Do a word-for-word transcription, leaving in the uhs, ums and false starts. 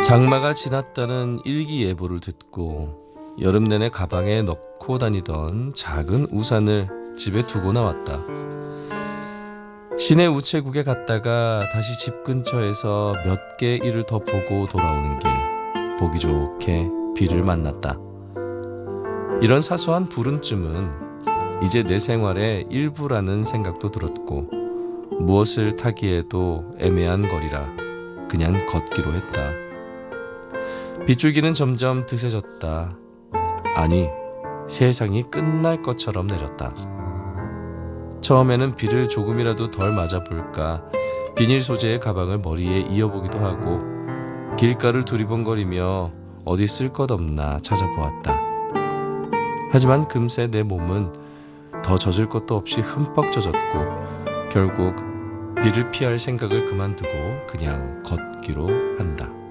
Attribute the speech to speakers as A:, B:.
A: 장마가 지났다는 일기예보를 듣고 여름 내내 가방에 넣고 다니던 작은 우산을 집에 두고 나왔다. 시내 우체국에 갔다가 다시 집 근처에서 몇 개 일을 더 보고 돌아오는 길, 보기 좋게 비를 만났다. 이런 사소한 불운쯤은 이제 내 생활의 일부라는 생각도 들었고, 무엇을 타기에도 애매한 거리라 그냥 걷기로 했다. 빗줄기는 점점 드세졌다. 아니, 세상이 끝날 것처럼 내렸다. 처음에는 비를 조금이라도 덜 맞아볼까 비닐 소재의 가방을 머리에 이어보기도 하고 길가를 두리번거리며 어디 쓸 것 없나 찾아보았다. 하지만 금세 내 몸은 더 젖을 것도 없이 흠뻑 젖었고 결국 비를 피할 생각을 그만두고 그냥 걷기로 한다.